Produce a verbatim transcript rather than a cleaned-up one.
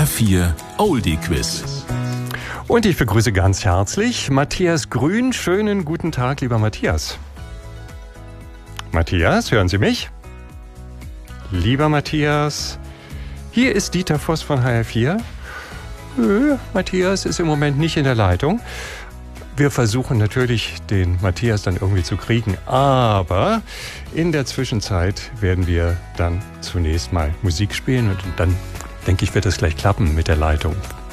vier Oldie Quiz. Und ich begrüße ganz herzlich Matthias Grün. Schönen guten Tag, lieber Matthias. Matthias, hören Sie mich? Lieber Matthias, hier ist Dieter Voss von H R vier. Äh, Matthias ist im Moment nicht in der Leitung. Wir versuchen natürlich, den Matthias dann irgendwie zu kriegen, aber in der Zwischenzeit werden wir dann zunächst mal Musik spielen und dann, denke ich, wird es gleich klappen mit der Leitung.